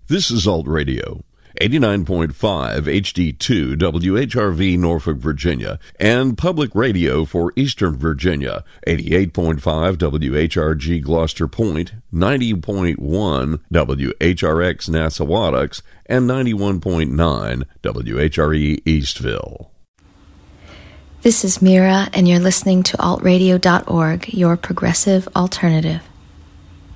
This is Alt Radio, 89.5 HD2 WHRV Norfolk, Virginia, and Public Radio for Eastern Virginia, 88.5 WHRG Gloucester Point, 90.1 WHRX Nassawadox, and 91.9 WHRE Eastville. This is Mira, and you're listening to altradio.org, your progressive alternative.